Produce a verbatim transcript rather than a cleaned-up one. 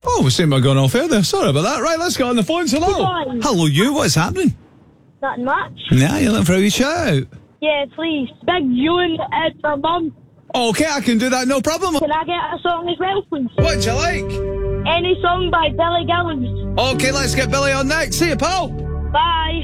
Oh, we seem to have gone off air there. Sorry about that. Right, let's get on the phones. Hello. Goodbye. Hello, you. What's happening? Nothing much. Nah, you're looking for a wee shout out. Yeah, please. Big June Ed for Mum. Okay, I can do that, no problem. Can I get a song as well, please? What do you like? Any song by Billy Gillies. Okay, let's get Billy on next. See you, pal. Bye.